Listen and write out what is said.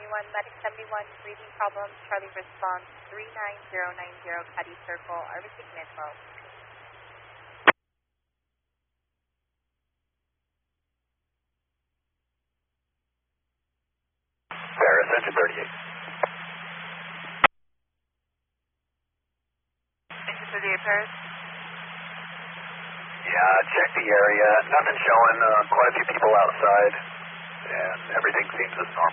Medic 71, breathing problems, Charlie response 39090, Cuddy Circle, are receiving info. Paris, engine 38. Engine 38, Paris? Yeah, check the area. Nothing showing. Quite a few people outside, and everything seems as normal.